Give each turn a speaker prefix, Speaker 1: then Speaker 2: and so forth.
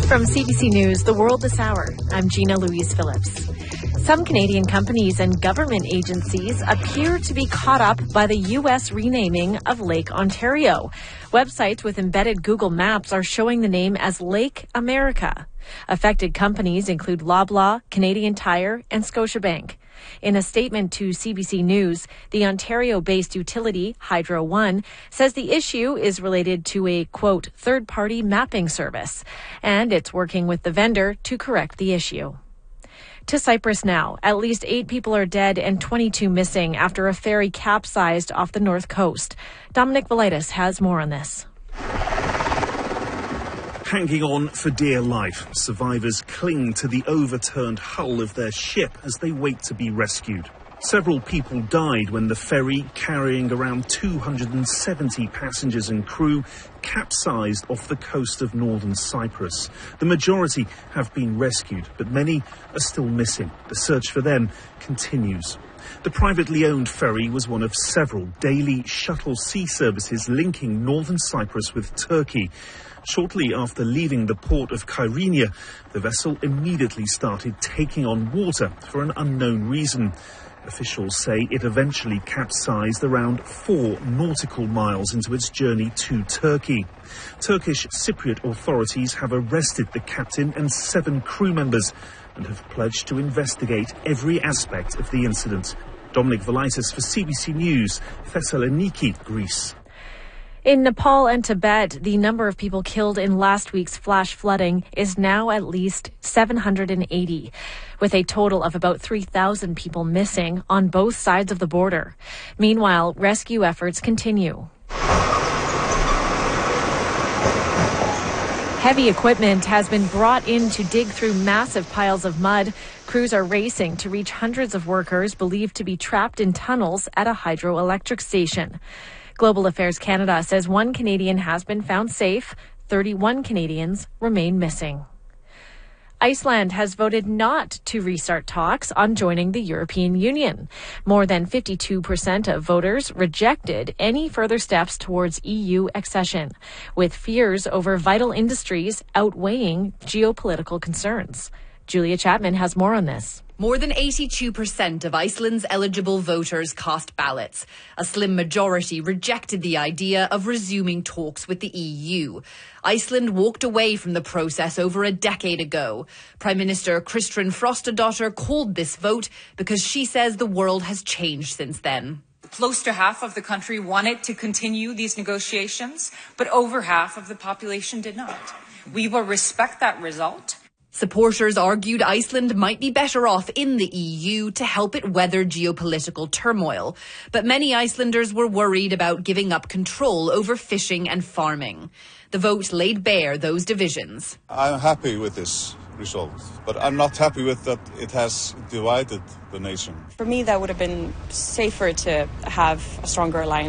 Speaker 1: From CBC News, The World This Hour, I'm Gina Louise Phillips. Some Canadian companies and government agencies appear to be caught up by the U.S. renaming of Lake Ontario. Websites with embedded Google Maps are showing the name as Lake America. Affected companies include Loblaw, Canadian Tire, and Scotiabank. In a statement to CBC News, the Ontario-based utility, Hydro One, says the issue is related to a, quote, third-party mapping service, and it's working with the vendor to correct the issue. To Cyprus now. At least 8 people are dead and 22 missing after a ferry capsized off the north coast. Dominic Velitis has more on this.
Speaker 2: Hanging on for dear life, survivors cling to the overturned hull of their ship as they wait to be rescued. Several people died when the ferry, carrying around 270 passengers and crew, capsized off the coast of northern Cyprus. The majority have been rescued, but many are still missing. The search for them continues. The privately owned ferry was one of several daily shuttle sea services linking northern Cyprus with Turkey. Shortly after leaving the port of Kyrenia, the vessel immediately started taking on water for an unknown reason. Officials say it eventually capsized around 4 nautical miles into its journey to Turkey. Turkish Cypriot authorities have arrested the captain and 7 crew members and have pledged to investigate every aspect of the incident. Dominic Velitis for CBC News, Thessaloniki, Greece.
Speaker 1: In Nepal and Tibet, the number of people killed in last week's flash flooding is now at least 780, with a total of about 3,000 people missing on both sides of the border. Meanwhile, rescue efforts continue. Heavy equipment has been brought in to dig through massive piles of mud. Crews are racing to reach hundreds of workers believed to be trapped in tunnels at a hydroelectric station. Global Affairs Canada says 1 Canadian has been found safe. 31 Canadians remain missing. Iceland has voted not to restart talks on joining the European Union. More than 52% of voters rejected any further steps towards EU accession, with fears over vital industries outweighing geopolitical concerns. Julia Chapman has more on this.
Speaker 3: More than 82% of Iceland's eligible voters cast ballots. A slim majority rejected the idea of resuming talks with the EU. Iceland walked away from the process over a decade ago. Prime Minister Kristrún Frostadóttir called this vote because she says the world has changed since then.
Speaker 4: Close to half of the country wanted to continue these negotiations, but over half of the population did not. We will respect that result.
Speaker 3: Supporters argued Iceland might be better off in the EU to help it weather geopolitical turmoil. But many Icelanders were worried about giving up control over fishing and farming. The vote laid bare those divisions.
Speaker 5: I'm happy with this result, but I'm not happy with that it has divided the nation.
Speaker 6: For me, that would have been safer to have a stronger alliance.